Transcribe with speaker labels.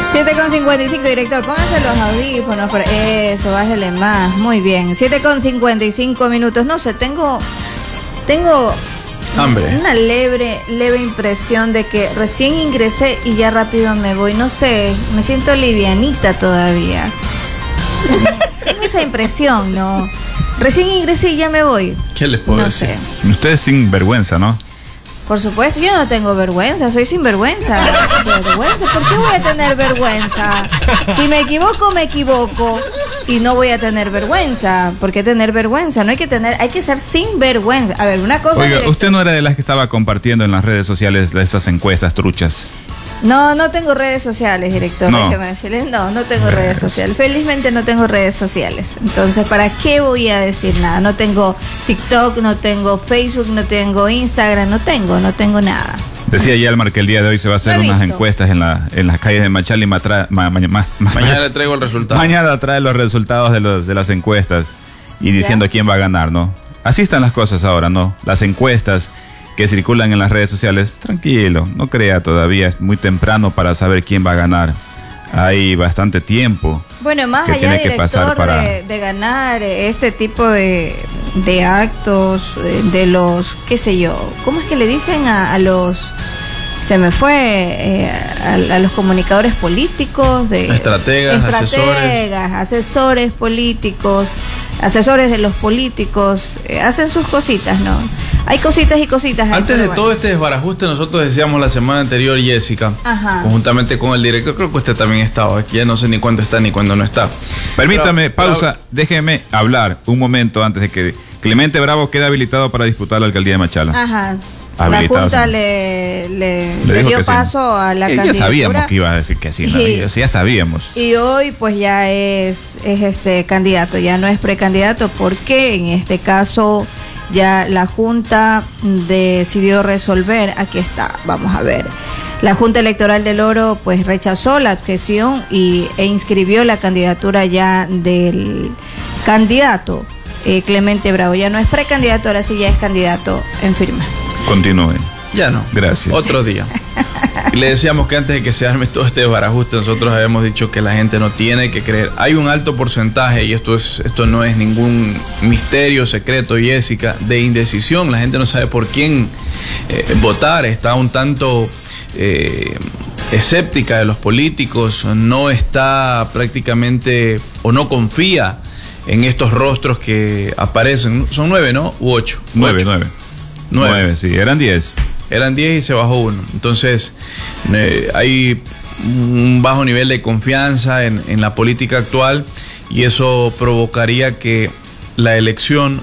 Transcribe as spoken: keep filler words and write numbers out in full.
Speaker 1: siete con cincuenta y cinco, director, pónganse los audífonos, por eso, bájele más, muy bien. siete con cincuenta y cinco minutos, no sé, tengo, tengo
Speaker 2: hambre.
Speaker 1: Una leve, leve impresión de que recién ingresé y ya rápido me voy, no sé, me siento livianita todavía. Tengo esa impresión, ¿no? Recién ingresé y ya me voy.
Speaker 2: ¿Qué les puedo
Speaker 1: no
Speaker 2: decir?
Speaker 1: Sé.
Speaker 3: Usted es sin vergüenza, ¿no?
Speaker 1: Por supuesto, yo no tengo vergüenza, soy sinvergüenza. ¿Vergüenza? ¿Por qué voy a tener vergüenza? Si me equivoco, me equivoco y no voy a tener vergüenza. ¿Por qué tener vergüenza? No hay que tener, hay que ser sinvergüenza. A ver, una cosa...
Speaker 3: Oiga,
Speaker 1: director.
Speaker 3: usted no era de las que estaba compartiendo en las redes sociales esas encuestas truchas.
Speaker 1: No, no tengo redes sociales, director,
Speaker 3: No.
Speaker 1: déjeme decirle. No, no tengo redes sociales. Felizmente no tengo redes sociales. Entonces, ¿para qué voy a decir nada? No tengo TikTok, no tengo Facebook, no tengo Instagram, no tengo, no tengo nada.
Speaker 3: Decía Yalmar que el día de hoy se va a hacer
Speaker 1: Lo he
Speaker 3: unas
Speaker 1: visto.
Speaker 3: encuestas en, la, en las calles de Machala y Matra, ma, ma, ma, ma-
Speaker 2: Mañana le traigo el resultado.
Speaker 3: mañana trae los resultados de, los, de las encuestas y diciendo
Speaker 1: Ya.
Speaker 3: quién va a ganar, ¿no? Así están las cosas ahora, ¿no? Las encuestas que circulan en las redes sociales, tranquilo, no crea todavía, es muy temprano para saber quién va a ganar. Hay bastante tiempo.
Speaker 1: Bueno, más
Speaker 3: que
Speaker 1: allá,
Speaker 3: tiene que
Speaker 1: director,
Speaker 3: pasar para-
Speaker 1: de, de ganar este tipo de, de actos, eh, de los, qué sé yo, ¿cómo es que le dicen a, a los, se me fue, eh, a, a los comunicadores políticos? De,
Speaker 2: Estrategas,
Speaker 1: estrategas, asesores políticos, asesores de los políticos, eh, hacen sus cositas, ¿no? Hay cositas y cositas. ahí,
Speaker 2: Antes
Speaker 1: pero
Speaker 2: de
Speaker 1: bueno.
Speaker 2: todo este desbarajuste, nosotros decíamos la semana anterior, Jessica,
Speaker 1: Ajá.
Speaker 2: conjuntamente con el director, creo que usted también estaba aquí, ya no sé ni cuándo está ni cuándo no está.
Speaker 3: Permítame,
Speaker 2: Pero-
Speaker 3: pausa, déjeme hablar un momento antes de que Clemente Bravo quede habilitado para disputar la alcaldía de Machala.
Speaker 1: Ajá. La
Speaker 3: Habilitado,
Speaker 1: Junta
Speaker 3: sí.
Speaker 1: le, le,
Speaker 3: Le
Speaker 1: le
Speaker 3: dijo
Speaker 1: dio
Speaker 3: que sí.
Speaker 1: paso a la
Speaker 3: Eh,
Speaker 1: candidatura.
Speaker 3: ya sabíamos que iba a decir que sí, ¿no?
Speaker 1: Y-
Speaker 3: Ya sabíamos.
Speaker 1: Y hoy pues ya es, es este candidato, ya no es precandidato, porque en este caso ya la Junta decidió resolver, aquí está, vamos a ver. La Junta Electoral del Oro pues rechazó la objeción y, e inscribió la candidatura ya del candidato eh, Clemente Bravo. Ya no es precandidato, ahora sí ya es candidato en firma.
Speaker 3: Continúe.
Speaker 2: Ya no.
Speaker 3: Gracias.
Speaker 2: Otro día. Y le decíamos que antes de que se arme todo este desbarajuste, nosotros habíamos dicho que la gente no tiene que creer. Hay un alto porcentaje, y esto es esto no es ningún misterio, secreto, Jessica, de indecisión. La gente no sabe por quién eh, votar, está un tanto eh, escéptica de los políticos, no está prácticamente o no confía en estos rostros que aparecen. Son nueve, ¿no? U ocho.
Speaker 3: Nueve,
Speaker 2: Ocho.
Speaker 3: nueve.
Speaker 2: Nueve.
Speaker 3: Nueve, sí, eran diez.
Speaker 2: Eran diez y se bajó uno. Entonces, eh, hay un bajo nivel de confianza en, en la política actual y eso provocaría que la elección